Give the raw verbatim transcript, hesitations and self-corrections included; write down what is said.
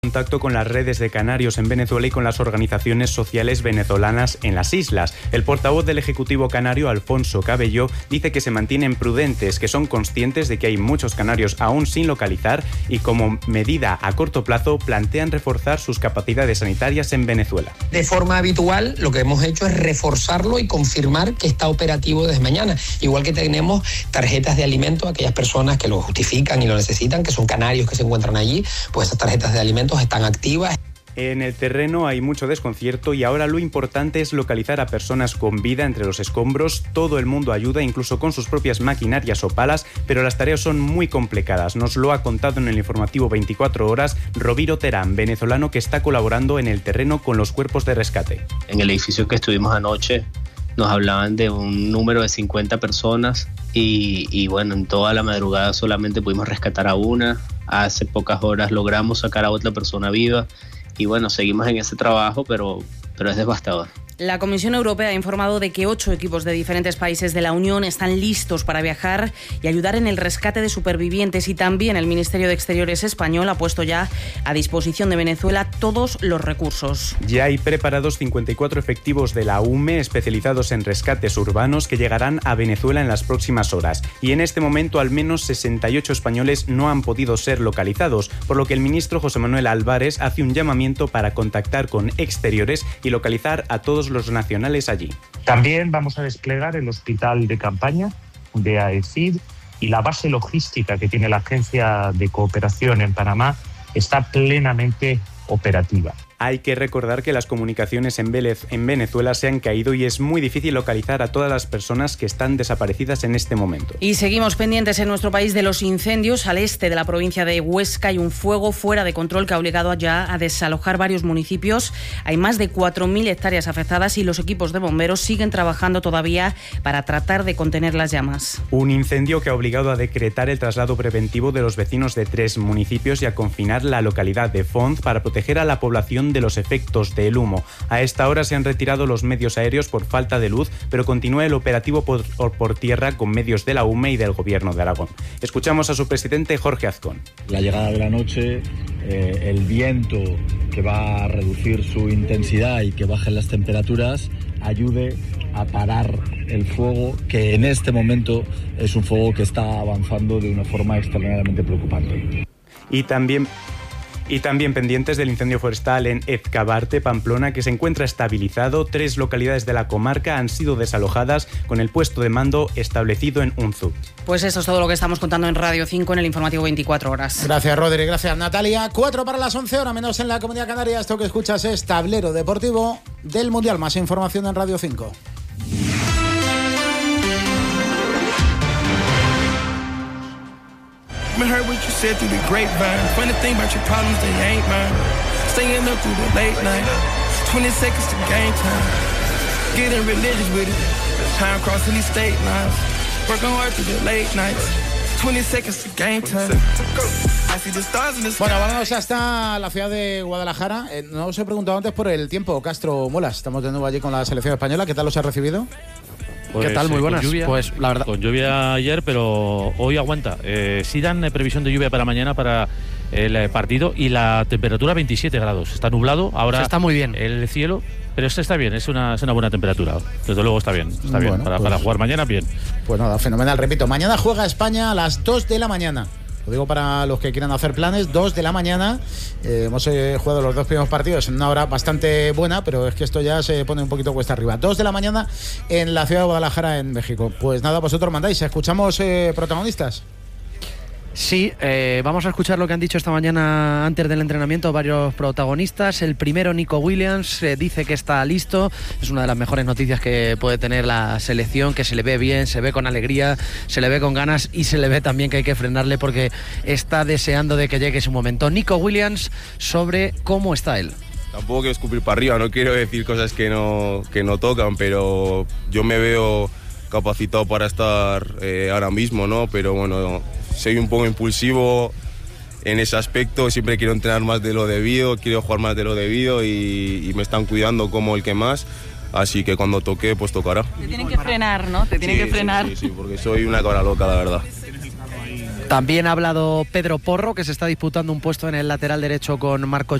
Contacto con las redes de canarios en Venezuela y con las organizaciones sociales venezolanas en las islas. El portavoz del Ejecutivo canario, Alfonso Cabello, dice que se mantienen prudentes, que son conscientes de que hay muchos canarios aún sin localizar y como medida a corto plazo plantean reforzar sus capacidades sanitarias en Venezuela. De forma habitual, lo que hemos hecho es reforzarlo y confirmar que está operativo desde mañana. Igual que tenemos tarjetas de alimentos a aquellas personas que lo justifican y lo necesitan, que son canarios que se encuentran allí, pues esas tarjetas de alimentos están activas. En el terreno hay mucho desconcierto y ahora lo importante es localizar a personas con vida entre los escombros. Todo el mundo ayuda, incluso con sus propias maquinarias o palas, pero las tareas son muy complicadas. Nos lo ha contado en el informativo veinticuatro horas Roviro Terán, venezolano que está colaborando en el terreno con los cuerpos de rescate. En el edificio que estuvimos anoche nos hablaban de un número de cincuenta personas y, y bueno, en toda la madrugada solamente pudimos rescatar a una. Hace pocas horas logramos sacar a otra persona viva y bueno, seguimos en ese trabajo, pero, pero es devastador. La Comisión Europea ha informado de que ocho equipos de diferentes países de la Unión están listos para viajar y ayudar en el rescate de supervivientes, y también el Ministerio de Exteriores español ha puesto ya a disposición de Venezuela todos los recursos. Ya hay preparados cincuenta y cuatro efectivos de la U M E especializados en rescates urbanos que llegarán a Venezuela en las próximas horas. Y en este momento al menos sesenta y ocho españoles no han podido ser localizados, por lo que el ministro José Manuel Álvarez hace un llamamiento para contactar con Exteriores y localizar a todos los nacionales allí. También vamos a desplegar el hospital de campaña de A E C I D y la base logística que tiene la Agencia de Cooperación en Panamá está plenamente operativa. Hay que recordar que las comunicaciones en Venezuela se han caído y es muy difícil localizar a todas las personas que están desaparecidas en este momento. Y seguimos pendientes en nuestro país de los incendios. Al este de la provincia de Huesca hay un fuego fuera de control que ha obligado ya a desalojar varios municipios. Hay más de cuatro mil hectáreas afectadas y los equipos de bomberos siguen trabajando todavía para tratar de contener las llamas. Un incendio que ha obligado a decretar el traslado preventivo de los vecinos de tres municipios y a confinar la localidad de Font para proteger a la población de los efectos del humo. A esta hora se han retirado los medios aéreos por falta de luz, pero continúa el operativo por, por tierra con medios de la U M E y del Gobierno de Aragón. Escuchamos a su presidente Jorge Azcón. La llegada de la noche, eh, el viento que va a reducir su intensidad y que bajen las temperaturas ayude a parar el fuego, que en este momento es un fuego que está avanzando de una forma extraordinariamente preocupante. Y también Y también pendientes del incendio forestal en Ezcabarte, Pamplona, que se encuentra estabilizado. Tres localidades de la comarca han sido desalojadas con el puesto de mando establecido en Unzu. Pues eso es todo lo que estamos contando en Radio cinco en el informativo veinticuatro horas. Gracias, Rodri. Gracias, Natalia. Cuatro para las once, hora menos en la Comunidad Canaria. Esto que escuchas es Tablero Deportivo del Mundial. Más información en Radio cinco. I heard what you said through the grapevine. Funny thing about your problems, they ain't mine. Staying up through the late night. twenty seconds to game time. Getting religious with it. Time crossing these state lines. Working hard through the late nights. twenty seconds to game time. Bueno, vamos hasta la ciudad de Guadalajara. Eh, no os he preguntado antes por el tiempo. Castro Molas, estamos de nuevo allí con la selección española. ¿Qué tal os ha recibido? Pues, ¿Qué tal? Muy buenas. Con lluvia, pues la verdad. Con lluvia ayer, pero hoy aguanta. Eh, sí dan eh, previsión de lluvia para mañana para el eh, partido y la temperatura veintisiete grados. Está nublado ahora. O sea, está muy bien el cielo, pero este está bien. Es una, es una buena temperatura. Desde luego está bien. Está bueno, bien para, pues, para jugar mañana bien. Pues nada, fenomenal. Repito, mañana juega España a las dos de la mañana. Lo digo para los que quieran hacer planes, dos de la mañana. Eh, hemos eh, jugado los dos primeros partidos en una hora bastante buena, pero es que esto ya se pone un poquito cuesta arriba. dos de la mañana en la ciudad de Guadalajara, en México. Pues nada, vosotros mandáis. ¿Escuchamos eh, protagonistas? Sí, eh, vamos a escuchar lo que han dicho esta mañana antes del entrenamiento varios protagonistas. El primero, Nico Williams, eh, dice que está listo. Es una de las mejores noticias que puede tener la selección, que se le ve bien, se ve con alegría, se le ve con ganas y se le ve también que hay que frenarle porque está deseando de que llegue su momento. Nico Williams sobre cómo está él. Tampoco quiero escupir para arriba, no quiero decir cosas que no, que no tocan, pero yo me veo capacitado para estar eh, ahora mismo, ¿no? Pero bueno, soy un poco impulsivo en ese aspecto, siempre quiero entrenar más de lo debido, quiero jugar más de lo debido y, y me están cuidando como el que más, así que cuando toque, pues tocará. Te tienen que frenar, ¿no? Te tienen sí, que frenar. Sí, sí, sí, porque soy una cabra loca, la verdad. También ha hablado Pedro Porro, que se está disputando un puesto en el lateral derecho con Marco